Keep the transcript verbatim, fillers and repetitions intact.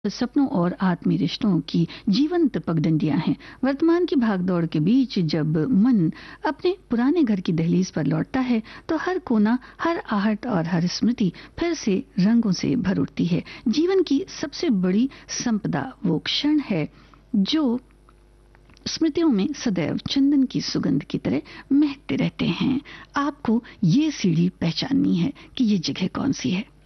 सपनों और आत्मीय रिश्तों की जीवंत पगडंडियां हैं। वर्तमान की भागदौड़ के बीच जब मन अपने पुराने घर की दहलीज पर लौटता है तो हर कोना, हर आहट और हर स्मृति फिर से रंगों से भर उठती है। जीवन की सबसे बड़ी संपदा वो क्षण है जो स्मृतियों में सदैव चंदन की सुगंध की तरह महकते रहते हैं। आपको ये सीढ़ी पहचाननी है कि ये जगह कौन सी है।